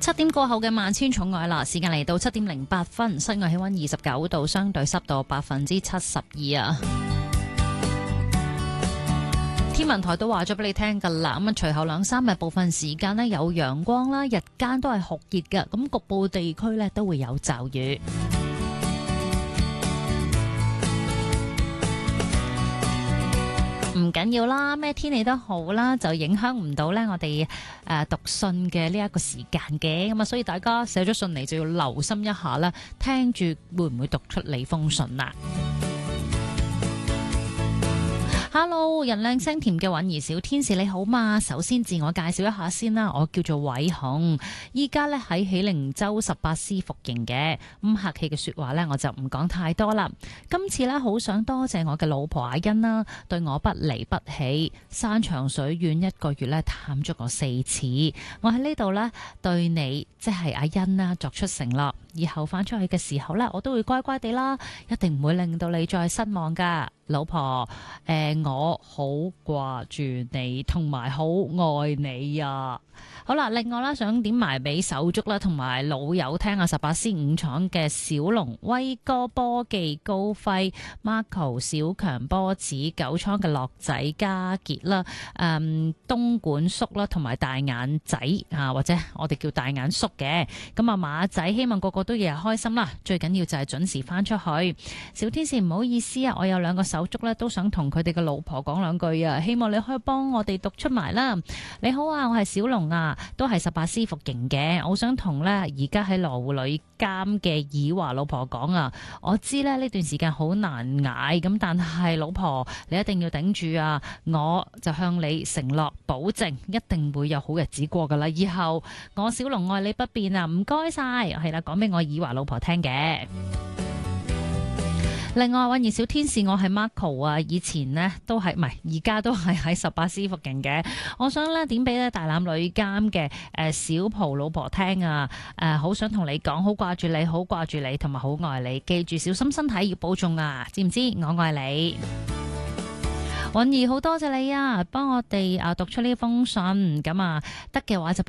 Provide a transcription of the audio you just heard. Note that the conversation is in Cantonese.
7點過後嘅萬千寵愛啦，時間嚟到7點08分，室外氣溫29度，相對濕度72%啊。天文台都話咗俾你聽㗎啦，咁啊隨後2-3日部分時間呢有陽光啦，日間都係酷熱嘅，咁局部地區呢都會有驟雨。唔緊要啦，咩天氣都好啦，就影響唔到呢我哋讀信嘅呢一個時間嘅，咁啊所以大家寫咗信嚟就要留心一下啦，聽住會唔會讀出你封信啊？Hello， 人靚聲甜嘅韻兒小天使你好嘛？首先自我介紹一下先啦，我叫做偉雄，依家呢喺喜靈洲18師服刑嘅，咁客氣嘅說話呢，我就唔講太多啦。今次呢，好想多謝我嘅老婆阿欣啦，對我不離不棄，山長水遠1個月呢探咗我4次，我喺呢度呢，對你即係阿欣啦作出承諾，以後翻出去嘅時候呢，我都會乖乖地啦，一定唔會令到你再失望噶。老婆，我好掛住你，同埋好愛你啊！好啦，另外啦，想點埋俾手足啦，同埋老友聽啊，18C5廠嘅小龍、威哥、波記、高輝、Marco、小強、波子、九倉嘅樂仔、家傑啦，東莞叔啦，同埋大眼仔啊，或者我哋叫大眼叔嘅，咁啊馬仔，希望個個都日日開心啦，最緊要就係準時翻出去。小天使唔好意思啊，我有2個手足咧，都想同佢哋嘅老婆講2句啊，希望你可以幫我哋讀出埋啦。你好啊，我係小龍啊，都係18C服刑嘅，我想同呢而家喺羅湖女監嘅以華老婆講啊，我知咧呢段時間好難捱，咁但係老婆你一定要頂住啊，我就向你承諾保證一定會有好日子過噶啦，以後我小龍愛你不變啊，唔該晒，係啦，講俾我以華老婆聽嘅。另外，韻兒小天使，我係 Marco 啊，以前呢都係唔係，而家都係喺18C服刑嘅。我想咧點俾咧大欖女監嘅小蒲老婆聽啊，好想同你講，好掛住你，好掛住你，同埋好愛你，記住小心身體，要保重啊，知唔知？我愛你。韻兒好多謝你啊，幫我哋讀出呢封信，咁啊得嘅話就